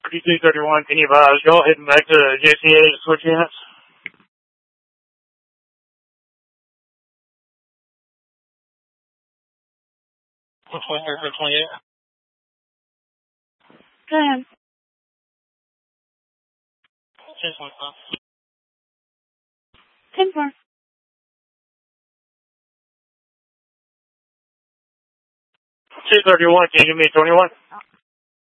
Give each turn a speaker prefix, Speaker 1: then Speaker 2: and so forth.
Speaker 1: 3231, can you advise y'all heading back to JCA to switch units? 28.
Speaker 2: Go ahead. 10-4.
Speaker 1: 231, can you give me 21?